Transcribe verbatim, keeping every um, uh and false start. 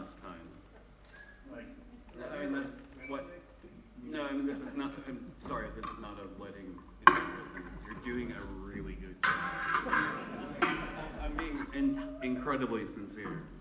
last time. Like, I mean, that, what? No, I mean, this is not, I'm sorry, this is not a wedding. You're doing a really good job. I'm being in, incredibly sincere.